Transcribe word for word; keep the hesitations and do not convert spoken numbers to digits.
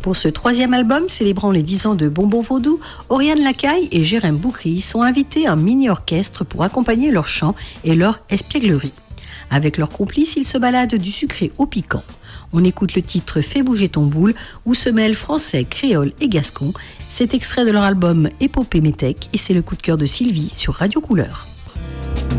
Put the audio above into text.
Pour ce troisième album, célébrant les dix ans de Bonbon Vaudou, Oriane Lacaille et Jérém Boukry sont invités à un mini-orchestre pour accompagner leur chant et leur espièglerie. Avec leurs complices, ils se baladent du sucré au piquant. On écoute le titre « Fais bouger ton boule » où se mêlent français, créole et gascon. C'est extrait de leur album Épopée Métèque et c'est le coup de cœur de Sylvie sur Radio Couleur.